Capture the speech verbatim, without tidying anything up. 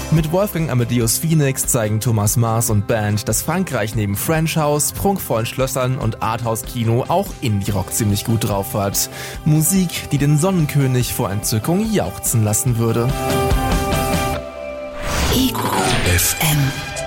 Mit Wolfgang Amadeus Phoenix zeigen Thomas Mars und Band, dass Frankreich neben French House, prunkvollen Schlössern und Arthouse-Kino auch Indie-Rock ziemlich gut drauf hat. Musik, die den Sonnenkönig vor Entzückung jauchzen lassen würde. Ego F M